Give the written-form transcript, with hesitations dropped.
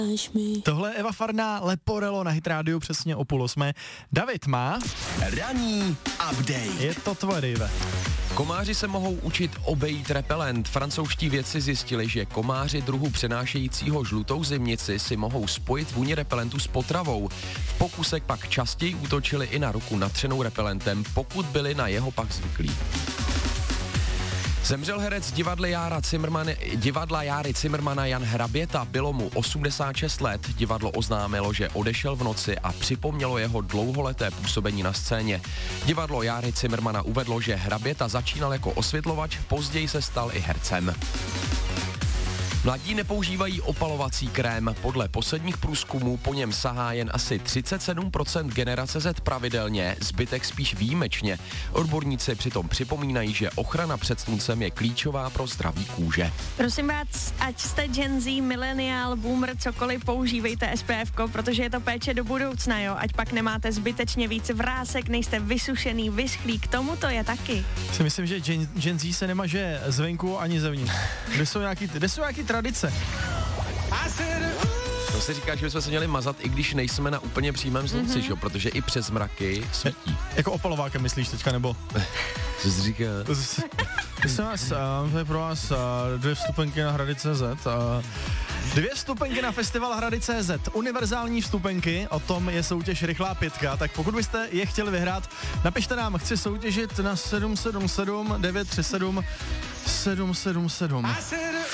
Tohle je Eva Farná, Leporello na Hit Radio přesně o 7:30. David má Ranní update. Je to tvoje, Dave. Komáři se mohou učit obejít repelent. Francouzští vědci zjistili, že komáři druhu přenášejícího žlutou zimnici si mohou spojit vůni repelentu s potravou. V pokusech pak častěji útočili i na ruku natřenou repelentem, pokud byli na jeho pak zvyklí. Zemřel herec divadla Járy Cimrmana Jan Hraběta, bylo mu 86 let. Divadlo oznámilo, že odešel v noci a připomnělo jeho dlouholeté působení na scéně. Divadlo Járy Cimrmana uvedlo, že Hraběta začínal jako osvětlovač, později se stal i hercem. Mladí nepoužívají opalovací krém. Podle posledních průzkumů po něm sahá jen asi 37% generace Z pravidelně, zbytek spíš výjimečně. Odborníci přitom připomínají, že ochrana před sluncem je klíčová pro zdraví kůže. Prosím vás, ať jste Gen Z, mileniál, boomer, cokoliv, používejte SPF, protože je to péče do budoucna, jo? Ať pak nemáte zbytečně víc vrásek, nejste vysušený, vyschlý, k tomu to je taky. Si myslím, že Gen Z se nemaže zvenku ani zevnitř. Kde jsou nějaký tradice? To se říká, že bychom se měli mazat, i když nejsme na úplně přímém slunci, že? Protože i přes mraky svítí. Jako opalovákem myslíš teďka, nebo? Co jsi říká? To je pro vás 2 vstupenky na Hrady.cz. 2 vstupenky na festival Hrady.cz. Univerzální vstupenky, o tom je soutěž Rychlá 5. Tak pokud byste je chtěli vyhrát, napište nám, chci soutěžit na 777 937 777.